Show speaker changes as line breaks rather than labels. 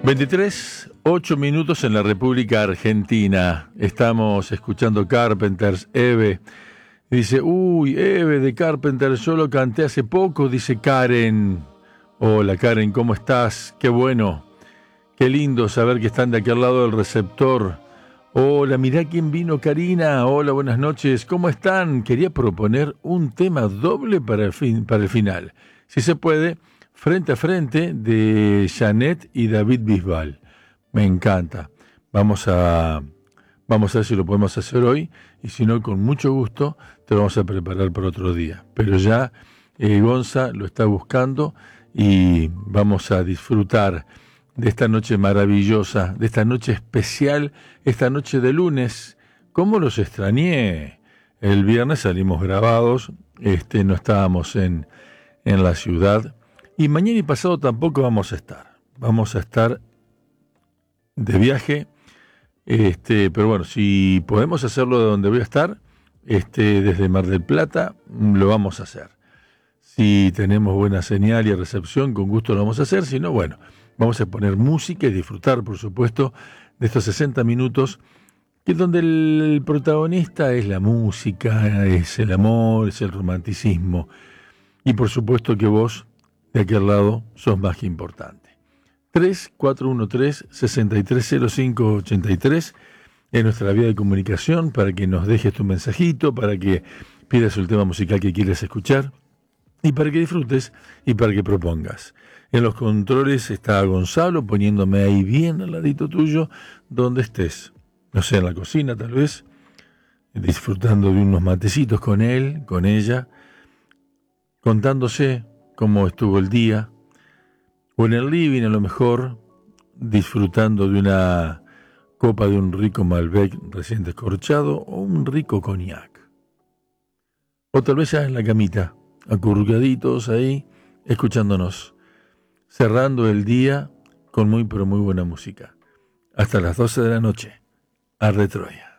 23, 8 minutos en la República Argentina. Estamos escuchando Carpenters, Eve. Dice, Eve de Carpenters, yo lo canté hace poco, dice Karen. Hola Karen, ¿cómo estás? Qué bueno, qué lindo saber que están de aquel lado del receptor. Hola, mirá quién vino, Karina. Hola, buenas noches, ¿cómo están? Quería proponer un tema doble para el final. Si se puede, Frente a Frente de Janet y David Bisbal. Me encanta. Vamos a ver si lo podemos hacer hoy, y si no, con mucho gusto te lo vamos a preparar para otro día. Pero ya Gonza lo está buscando y vamos a disfrutar de esta noche maravillosa, de esta noche especial, esta noche de lunes. ¿Cómo los extrañé? El viernes salimos grabados, no estábamos en la ciudad, y mañana y pasado tampoco vamos a estar. Vamos a estar de viaje, pero bueno, si podemos hacerlo de donde voy a estar, desde Mar del Plata, lo vamos a hacer. Si tenemos buena señal y recepción, con gusto lo vamos a hacer. Si no, bueno, vamos a poner música y disfrutar, por supuesto, de estos 60 minutos, que donde el protagonista es la música, es el amor, es el romanticismo. Y por supuesto que vos, de aquel lado, sos más que importante. 3413-630583 es nuestra vía de comunicación para que nos dejes tu mensajito, para que pidas el tema musical que quieres escuchar y para que disfrutes y para que propongas. En los controles está Gonzalo poniéndome ahí bien al ladito tuyo, donde estés. No sé, en la cocina tal vez, disfrutando de unos matecitos con él, con ella, contándose cómo estuvo el día, o en el living a lo mejor, disfrutando de una copa de un rico Malbec recién descorchado o un rico cognac. O tal vez ya en la camita, acurrucaditos ahí, escuchándonos, cerrando el día con muy pero muy buena música. Hasta las 12 de la noche, a Retroya.